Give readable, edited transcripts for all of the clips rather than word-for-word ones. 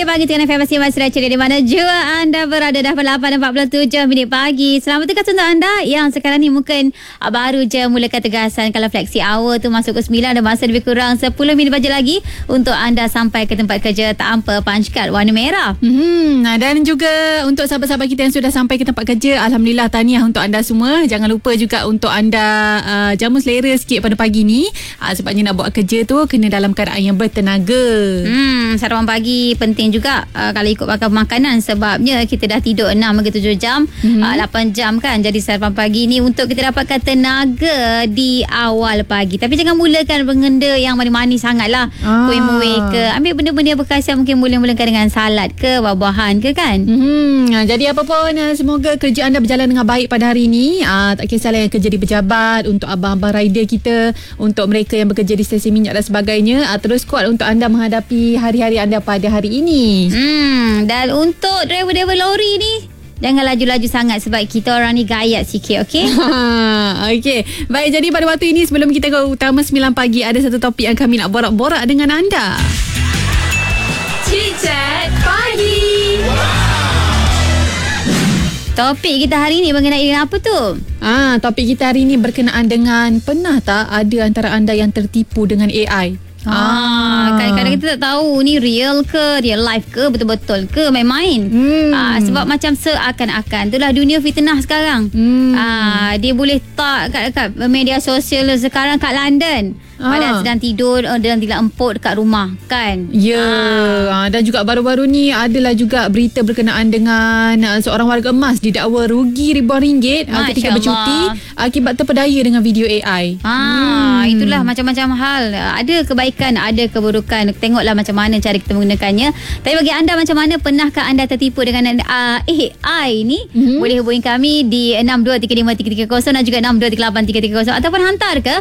pagi dengan FM Mas Raja di mana jua anda berada. Dah 8.47 minit pagi. Selamat bertugas untuk anda yang sekarang ni mungkin baru je mula ketegasan. Kalau flexi hour tu masuk ke 9 dan masa lebih kurang 10 minit baje lagi untuk anda sampai ke tempat kerja tanpa punch card warna merah. Dan juga untuk sahabat-sahabat kita yang sudah sampai ke tempat kerja, alhamdulillah tahniah untuk anda semua. Jangan lupa juga untuk anda jamu selera sikit pada pagi ni, sebabnya nak buat kerja tu kena dalam keadaan yang bertenaga. Sarapan pagi penting juga kalau ikut pakai makanan, sebabnya kita dah tidur 6 hingga 7 jam, 8 jam kan. Jadi sarapan pagi ni untuk kita dapatkan tenaga di awal pagi. Tapi jangan mulakan benda yang manis-manis sangat lah. Kuih-muih ke, ambil benda-benda yang berkhasiat, mungkin mula-mulakan dengan salad ke, buah-buahan ke kan. Jadi apa pun, semoga kerja anda berjalan dengan baik pada hari ini. Tak kisahlah yang kerja di pejabat, untuk abang-abang rider kita, untuk mereka yang bekerja di stesen minyak dan sebagainya, terus kuat untuk anda menghadapi hari-hari anda pada hari ini. Dan untuk driver-driver lori ni, jangan laju-laju sangat sebab kita orang ni gayat sikit, okey? Okey. Baik, jadi pada waktu ini sebelum kita ke utama 9 pagi, ada satu topik yang kami nak borak-borak dengan anda. Chit-chat pagi. Topik kita hari ni mengenai apa tu? Topik kita hari ni berkenaan dengan, pernah tak ada antara anda yang tertipu dengan AI? Kadang-kadang kita tak tahu ni real ke, real life ke, betul-betul ke, main-main. Sebab macam seakan-akan itulah dunia fitnah sekarang. Dia boleh tak kat media sosial sekarang kat London, padahal sedang tidur dalam tilam empuk dekat rumah kan. Dan juga baru-baru ni adalah juga berita berkenaan dengan seorang warga emas didakwa rugi ribuan ringgit ketika bercuti akibat terpedaya dengan video AI. Itulah macam-macam hal. Ada kebaikan, ada keburukan. Tengoklah macam mana cara kita menggunakannya. Tapi bagi anda, macam mana, pernahkah anda tertipu dengan AI ni? Boleh hubungi kami di 62353330 dan juga 62383330 ataupun hantar ke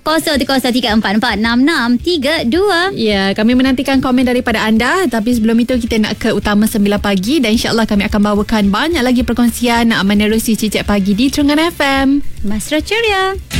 0303446632. Ya, kami menantikan komen daripada anda. Tapi sebelum itu kita nak ke utama 9 pagi dan insyaAllah kami akan bawakan banyak lagi perkongsian menerusi Cicak Pagi di Terengganu FM. Mas Raja.